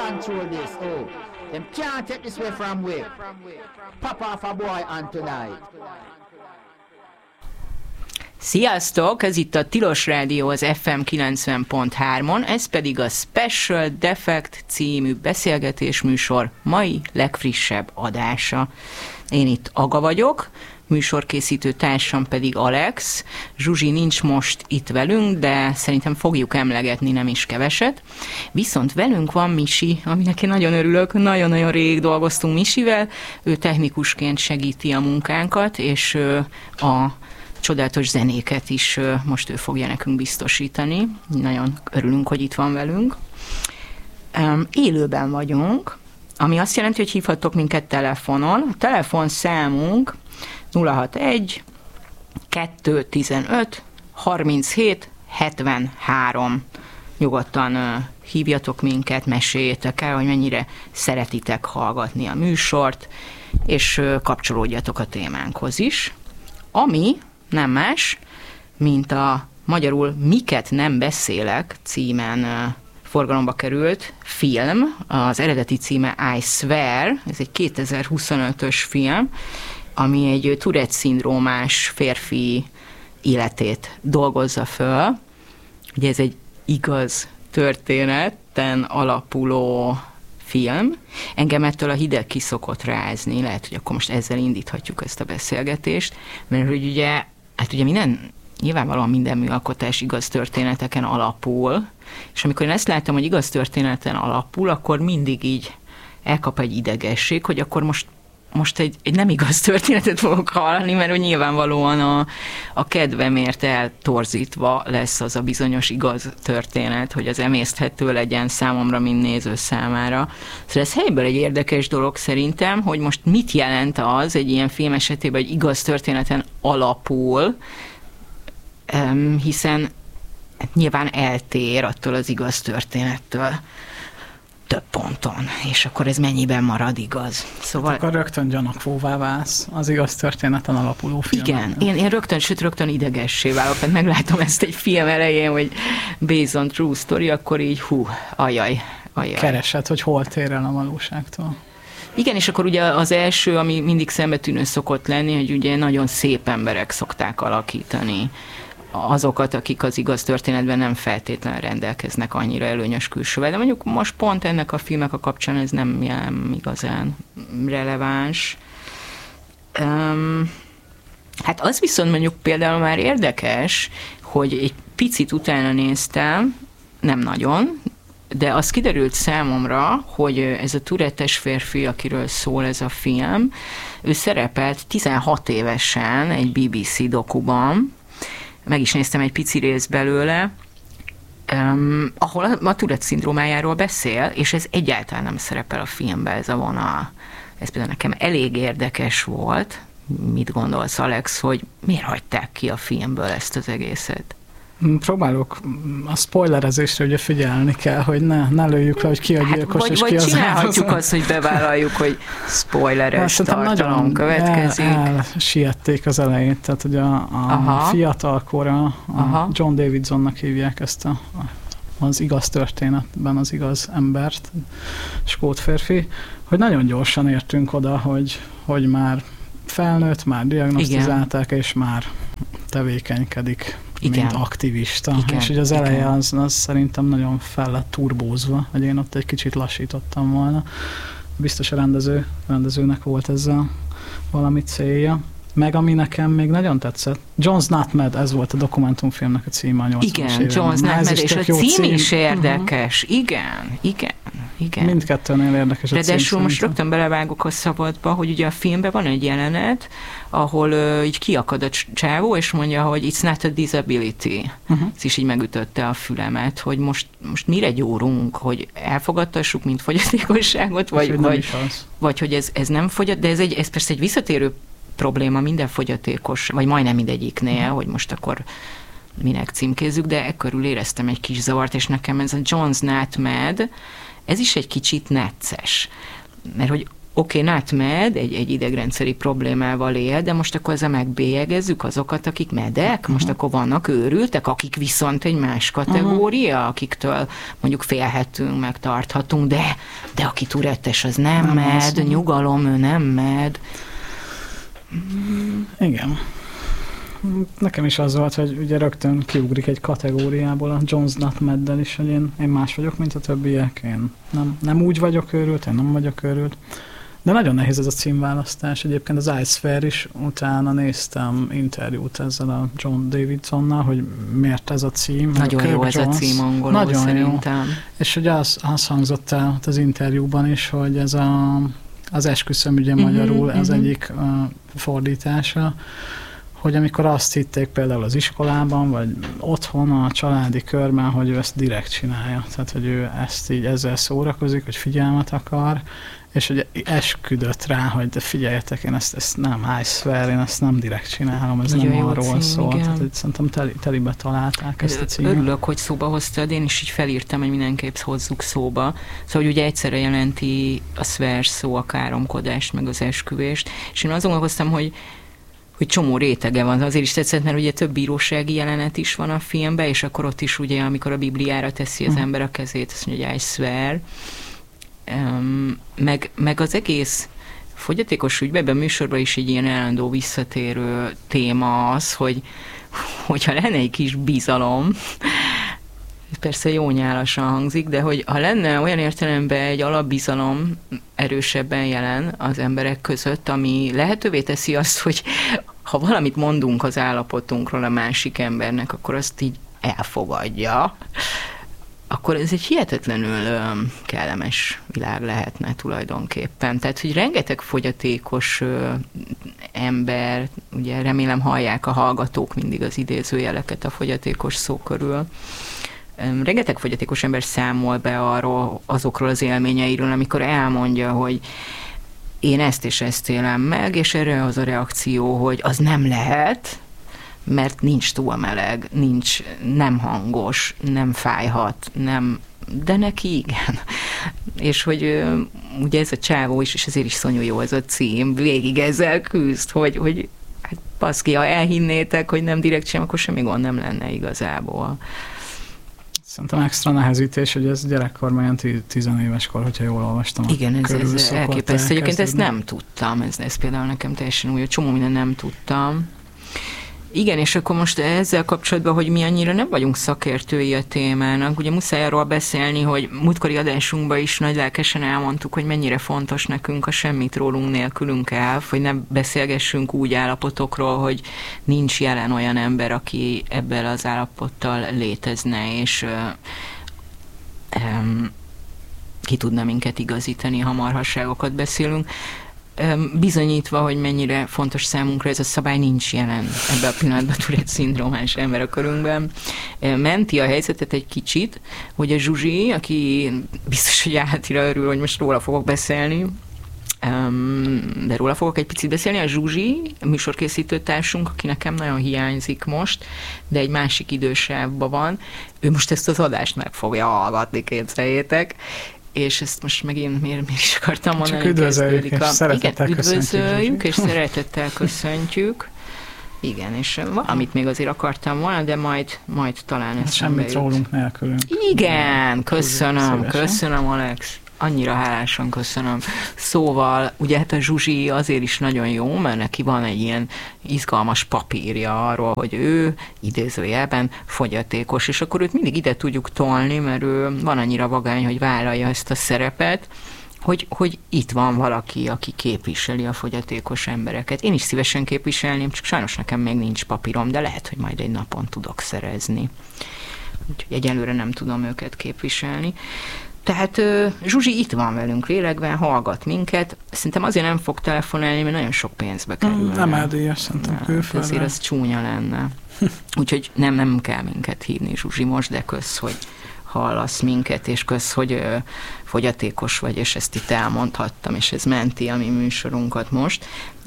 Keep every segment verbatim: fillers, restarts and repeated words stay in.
control this. Oh, them can't take this away from we. Pop off a boy on tonight. Sziasztok! Ez itt a Tilos Rádió az ef em kilencven pont hármon, ez pedig a Special Defect című beszélgetésműsor mai legfrissebb adása. Én itt Aga vagyok, műsorkészítő társam pedig Alex. Zsuzsi nincs most itt velünk, de szerintem fogjuk emlegetni nem is keveset. Viszont velünk van Misi, aminek én nagyon örülök, nagyon-nagyon rég dolgoztunk Misivel, ő technikusként segíti a munkánkat, és a csodálatos zenéket is most ő fogja nekünk biztosítani. Nagyon örülünk, hogy itt van velünk. Élőben vagyunk, ami azt jelenti, hogy hívhattok minket telefonon. A telefonszámunk nulla hatvanegy kettőszáztizenöt harminchét hetvenhárom. Nyugodtan hívjatok minket, meséljétek el, hogy mennyire szeretitek hallgatni a műsort, és kapcsolódjatok a témánkhoz is. Ami nem más, mint a magyarul Miket nem beszélek címen forgalomba került film, az eredeti címe I Swear, ez egy kétezer-huszonötös film, ami egy Tourette-szindrómás férfi életét dolgozza föl. Ugye ez egy igaz történeten alapuló film. Engem ettől a hideg ki szokott rázni, lehet, hogy akkor most ezzel indíthatjuk ezt a beszélgetést, mert hogy ugye, hát ugye minden, nyilvánvalóan minden műalkotás igaz történeteken alapul, és amikor én ezt láttam, hogy igaz történeten alapul, akkor mindig így elkap egy idegesség, hogy akkor most most egy, egy nem igaz történetet fogok hallani, mert nyilvánvalóan a, a kedvemért eltorzítva lesz az a bizonyos igaz történet, hogy az emészthető legyen számomra, mint néző számára. Szóval ez helyből egy érdekes dolog szerintem, hogy most mit jelent az egy ilyen film esetében, hogy igaz történeten alapul, hiszen nyilván eltér attól az igaz történettől több ponton, és akkor ez mennyiben marad igaz. Szóval... Hát akkor rögtön gyanakvóvá válsz az igaz történeten alapuló film. Igen, én, én rögtön, sőt rögtön idegessé válok, mert meglátom ezt egy film elején, hogy based on true story, akkor így hú, ajaj, ajaj. Keresed, hogy hol tér el a valóságtól. Igen, és akkor ugye az első, ami mindig szembetűnő szokott lenni, hogy ugye nagyon szép emberek szokták alakítani azokat, akik az igaz történetben nem feltétlenül rendelkeznek annyira előnyös külsővel. De mondjuk most pont ennek a filmek a kapcsán ez nem ilyen igazán releváns. Um, hát az viszont mondjuk például már érdekes, hogy egy picit utána néztem, nem nagyon, de az kiderült számomra, hogy ez a Tourette-es férfi, akiről szól ez a film, ő szerepelt tizenhat évesen egy bé bé cé dokuban, meg is néztem egy pici részt belőle, um, ahol a, a Tourette-szindrómájáról beszél, és ez egyáltalán nem szerepel a filmben, ez a vonal. Ez például nekem elég érdekes volt. Mit gondolsz, Alex, hogy miért hagyták ki a filmből ezt az egészet? Próbálok a spoilerezésre ugye figyelni kell, hogy ne, ne lőjük le, hogy ki a gyilkos, hát, vagy, és vagy ki az csinálhatjuk azt, hogy bevállaljuk, hogy spoileres hát, tartalom következik. El, el siették az elejét, tehát ugye a, a fiatalkora, a John Davidsonnak hívják ezt a, az igaz történetben az igaz embert, skót férfi, hogy nagyon gyorsan értünk oda, hogy, hogy már felnőtt, már diagnosztizálták, igen, és már tevékenykedik, igen, mint aktivista. Igen, és ugye az eleje az, az szerintem nagyon fel lett turbózva, hogy én ott egy kicsit lassítottam volna. Biztos a rendező, rendezőnek volt ezzel valami célja. Meg ami nekem még nagyon tetszett, John's Not Mad, ez volt a dokumentumfilmnek a címe a nyolcvanas években. Igen, John's Not Mad, és a cím, cím is érdekes. Uh-huh. Igen, igen. Igen. Mindkettőnél érdekes a cím. Ráadásul most rögtön belevágok a szabadba, hogy ugye a filmben van egy jelenet, ahol uh, így kiakad a csávó, és mondja, hogy it's not a disability. Uh-huh. Ez is így megütötte a fülemet, hogy most, most mire gyórunk, hogy elfogadtassuk, mint fogyatékosságot, vagy, vagy, vagy, vagy hogy ez, ez nem fogyat, de ez, egy, ez persze egy visszatérő probléma minden fogyatékos, vagy majdnem mindegyiknél, uh-huh, hogy most akkor minek címkézzük, de ekkörül éreztem egy kis zavart, és nekem ez a John's Not Mad, ez is egy kicsit necces. Mert hogy oké, okay, nátmed, egy, egy idegrendszeri problémával él, de most akkor ezzel megbélyegezzük azokat, akik medek, uh-huh. most akkor vannak őrültek, akik viszont egy más kategória, uh-huh. akiktől mondjuk félhetünk, meg tarthatunk, de, de aki turettes, az nem, nem med, az, nyugalom, ő nem med. Igen. Nekem is az volt, hogy ugye rögtön kiugrik egy kategóriából a John's Not Meddel is, hogy én, én más vagyok, mint a többiek. Én nem, nem úgy vagyok őrült, én nem vagyok őrült. De nagyon nehéz ez a címválasztás. Egyébként az iSphere is, utána néztem interjút ezzel a John Davidsonnal, hogy miért ez a cím. Nagyon jó ez Jones. A cím angolul nagyon szerintem. Jó. És ugye az, az hangzott el az interjúban is, hogy ez a, az esküszöm ugye uh-huh, magyarul, ez uh-huh. egyik uh, fordítása, hogy amikor azt hitték például az iskolában, vagy otthon a családi körben, hogy ő ezt direkt csinálja. Tehát, hogy ő ezt így ezzel szórakozik, hogy figyelmet akar, és hogy esküdött rá, hogy de figyeljetek, én ezt, ezt nem iSphere, én ezt nem direkt csinálom, ez nagyon nem arról szól. Tehát, hogy szerintem teli, telibe találták ezt a címet. Örülök, hogy szóba hoztad, én is így felírtam, hogy mindenképp hozzuk szóba. Szóval ugye egyszerre jelenti a sphere szó a káromkodást, meg az esküvést, és én azon gondolkoztam, hogy hogy csomó rétege van. Azért is tetszett, mert ugye több bírósági jelenet is van a filmben, és akkor ott is ugye, amikor a Bibliára teszi az ember a kezét, azt mondja, hogy I swear. Um, meg, meg az egész fogyatékos ügyben, ebben a műsorban is egy ilyen állandó visszatérő téma az, hogy hogyha lenne egy kis bizalom, persze jó nyálasan hangzik, de hogy ha lenne olyan értelemben egy alapbizalom erősebben jelen az emberek között, ami lehetővé teszi azt, hogy ha valamit mondunk az állapotunkról a másik embernek, akkor azt így elfogadja, akkor ez egy hihetetlenül ö, kellemes világ lehetne tulajdonképpen. Tehát, hogy rengeteg fogyatékos ö, ember, ugye remélem hallják a hallgatók mindig az idézőjeleket a fogyatékos szó körül, rengeteg fogyatékos ember számol be arról, azokról az élményeiről, amikor elmondja, hogy én ezt és ezt élem meg, és erre az a reakció, hogy az nem lehet, mert nincs túl meleg, nincs, nem hangos, nem fájhat, nem, de neki igen. És hogy ugye ez a csávó is, és ezért is szonyú jó ez a cím, végig ezzel küzd, hogy, hogy hát baszki, ha elhinnétek, hogy nem direkt sem, akkor semmi gond nem lenne igazából. Szerintem extra nehezítés, hogy ez gyerekkorban ilyen tizenéveskor, hogyha jól olvastam. Igen, ez, ez elképesztő. Egyébként ezt nem tudtam, ez, ez például nekem teljesen új, csomó minden nem tudtam. Igen, és akkor most ezzel kapcsolatban, hogy mi annyira nem vagyunk szakértői a témának, ugye muszáj arról beszélni, hogy múltkori adásunkban is nagy lelkesen elmondtuk, hogy mennyire fontos nekünk a semmit rólunk nélkülünk elv, hogy ne beszélgessünk úgy állapotokról, hogy nincs jelen olyan ember, aki ebből az állapottal létezne, és um, ki tudna minket igazítani, ha marhasságokat beszélünk. Bizonyítva, hogy mennyire fontos számunkra ez a szabály, nincs jelen ebben a pillanatban Tourette-szindrómás ember a körünkben. Menti a helyzetet egy kicsit, hogy a Zsuzsi, aki biztos, hogy átira örül, hogy most róla fogok beszélni, de róla fogok egy picit beszélni, a Zsuzsi, a műsorkészítő társunk, aki nekem nagyon hiányzik most, de egy másik idősávban van, ő most ezt az adást meg fogja hallgatni, képzeljétek, és ezt most megint miért, miért is akartam mondani. Csak üdvözöljük, és a... szeretettel Igen, üdvözöljük, és köszöntjük. szeretettel köszöntjük. Igen, és valamit még azért akartam volna, de majd, majd talán ezt semmit rólunk nélkülünk. Igen, köszönöm, köszönöm, Alex. Annyira hálásan köszönöm. Szóval, ugye hát a Zsuzsi azért is nagyon jó, mert neki van egy ilyen izgalmas papírja arról, hogy ő idézőjelben fogyatékos, és akkor őt mindig ide tudjuk tolni, mert ő van annyira vagány, hogy vállalja ezt a szerepet, hogy, hogy itt van valaki, aki képviseli a fogyatékos embereket. Én is szívesen képviselném, csak sajnos nekem még nincs papírom, de lehet, hogy majd egy napon tudok szerezni. Úgyhogy egyelőre nem tudom őket képviselni. Tehát Zsuzsi itt van velünk lélegben, hallgat minket. Szerintem azért nem fog telefonálni, mert nagyon sok pénzbe kerül. Nem eldíjas, szerintem külföldre. Azért az csúnya lenne. Úgyhogy nem, nem kell minket hívni, Zsuzsi, most, de kösz, hogy hallasz minket, és kösz, hogy ö, fogyatékos vagy, és ezt itt elmondhattam, és ez menti a mi műsorunkat most.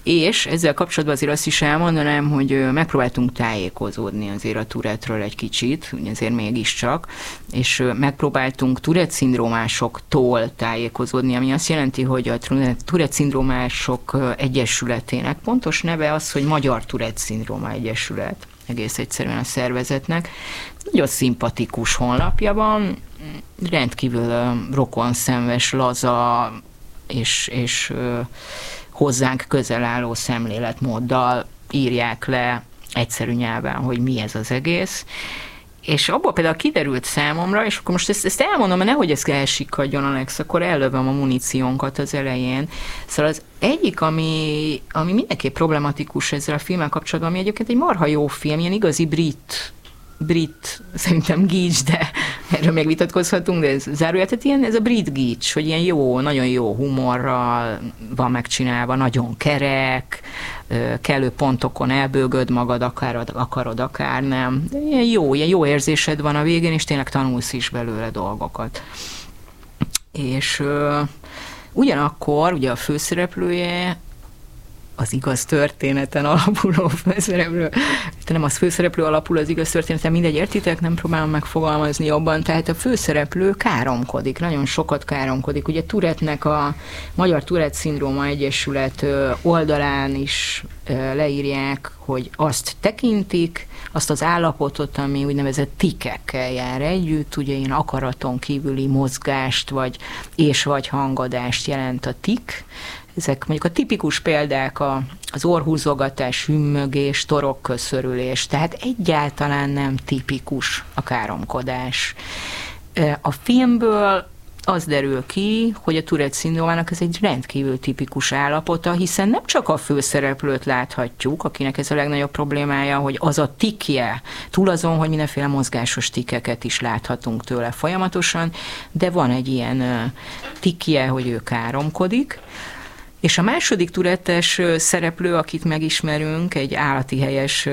És ezzel kapcsolatban azért azt is elmondanám, hogy megpróbáltunk tájékozódni azért a Tourette-ről egy kicsit, azért mégiscsak, és megpróbáltunk Tourette-szindrómásoktól tájékozódni, ami azt jelenti, hogy a Tourette-szindrómások egyesületének pontos neve az, hogy Magyar Tourette-szindróma Egyesület, egész egyszerűen a szervezetnek. Nagyon szimpatikus honlapja van, rendkívül rokonszenves, laza és, és hozzánk közel álló szemléletmóddal írják le egyszerű nyelven, hogy mi ez az egész. És abból például kiderült számomra, és akkor most ezt, ezt elmondom, mert nehogy ez elsikadjon, Alex, akkor ellövöm a muníciónkat az elején. Szóval az egyik, ami, ami mindenképp problematikus ezzel a filmmel kapcsolatban, ami egyébként egy marha jó film, ilyen igazi brit, brit, szerintem gics, de erről még vitatkozhatunk, de ez zárójel, tehát ilyen, ez a brit gics, hogy ilyen jó, nagyon jó humorral van megcsinálva, nagyon kerek, kellő pontokon elbőgöd magad, akár akarod, akár nem. De ilyen jó, ilyen jó érzésed van a végén, és tényleg tanulsz is belőle dolgokat. És uh, ugyanakkor ugye a főszereplője az igaz történeten alapuló főszereplő, nem az főszereplő alapul az igaz történeten, mindegy, értitek, nem próbálom megfogalmazni jobban, tehát a főszereplő káromkodik, nagyon sokat káromkodik. Ugye Tourette-nek a Magyar Tourette-szindróma Egyesület oldalán is leírják, hogy azt tekintik, azt az állapotot, ami úgynevezett tikekkel jár együtt, ugye ilyen akaraton kívüli mozgást, vagy és vagy hangadást jelent a tik. Ezek mondjuk a tipikus példák a, az orrhúzogatás, hümmögés, torokköszörülés, tehát egyáltalán nem tipikus a káromkodás. A filmből az derül ki, hogy a Tourette-szindrómának ez egy rendkívül tipikus állapota, hiszen nem csak a főszereplőt láthatjuk, akinek ez a legnagyobb problémája, hogy az a tikje, túl azon, hogy mindenféle mozgásos tikeket is láthatunk tőle folyamatosan, de van egy ilyen tikje, hogy ő káromkodik. És a második Tourette-es szereplő, akit megismerünk, egy állati helyes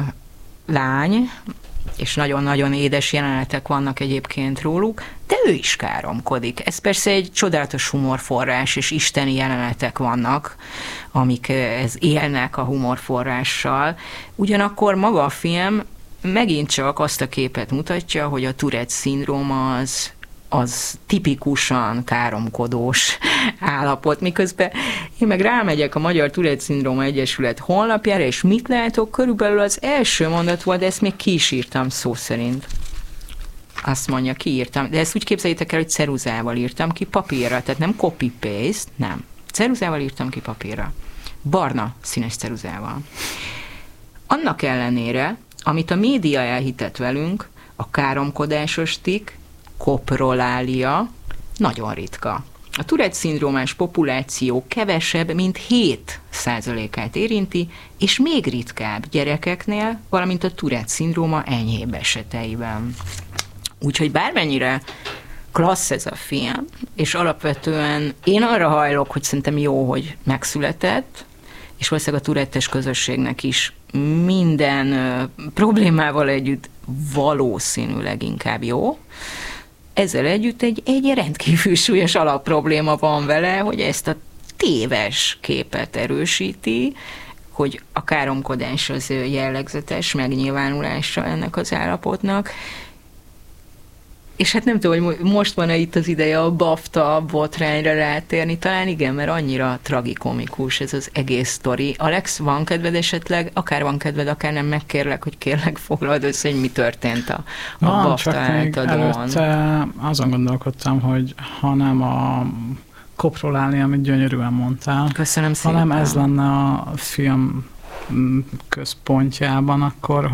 lány, és nagyon-nagyon édes jelenetek vannak egyébként róluk, de ő is káromkodik. Ez persze egy csodálatos humorforrás, és isteni jelenetek vannak, amik ez élnek a humorforrással. Ugyanakkor maga a film megint csak azt a képet mutatja, hogy a Tourette-szindróma az az tipikusan káromkodós állapot, miközben én meg rámegyek a Magyar Tourette-szindróma Egyesület honlapjára, és mit látok? Körülbelül az első mondat volt, de ezt még ki is írtam szó szerint. Azt mondja, kiírtam, de ezt úgy képzeljétek el, hogy ceruzával írtam ki papírra, tehát nem copy-paste, nem. Ceruzával írtam ki papírra. Barna színes ceruzával. Annak ellenére, amit a média elhitett velünk, a káromkodásos tik, koprolália nagyon ritka. A Tourette-szindrómás populáció kevesebb, mint hét százalékát érinti, és még ritkább gyerekeknél, valamint a Tourette-szindróma enyhébb eseteiben. Úgyhogy bármennyire klassz ez a film, és alapvetően én arra hajlok, hogy szerintem jó, hogy megszületett, és valószínűleg a Tourette-es közösségnek is minden ö, problémával együtt valószínűleg inkább jó. Ezzel együtt egy, egy rendkívül súlyos alapprobléma van vele, hogy ezt a téves képet erősíti, hogy a káromkodás az jellegzetes megnyilvánulása ennek az állapotnak. És hát nem tudom, hogy most van-e itt az ideje a BAFTA botrányra rátérni, talán igen, mert annyira tragikomikus ez az egész sztori. Alex, van kedved esetleg? Akár van kedved, akár nem, megkérlek, hogy kérlek foglald össze, hogy mi történt a, a van, BAFTA átadón. Azon gondolkodtam, hogy hanem a koprolálni, amit gyönyörűen mondtál. Köszönöm szépen. Hanem ez lenne a film központjában, akkor